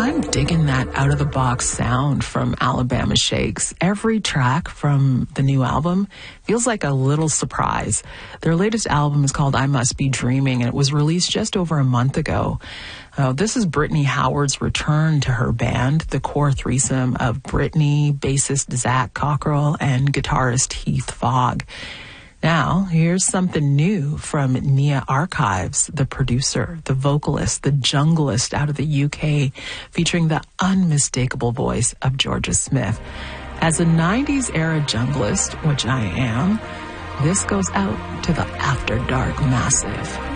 I'm digging that out-of-the-box sound from Alabama Shakes. Every track from the new album feels like a little surprise. Their latest album is called I Must Be Dreaming, and it was released just over a month ago. This is Brittany Howard's return to her band, the core threesome of Brittany, bassist Zach Cockrell, and guitarist Heath Fogg. Now, here's something new from Nia Archives, the producer, the vocalist, the junglist out of the UK, featuring the unmistakable voice of Georgia Smith. As a 90s era junglist, which I am, this goes out to the After Dark Massive.